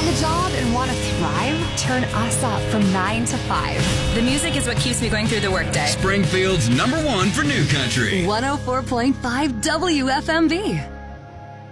a job and want to thrive? Turn us up from 9 to 5. The music is what keeps me going through the workday. Springfield's #1 for new country. 104.5 WFMB.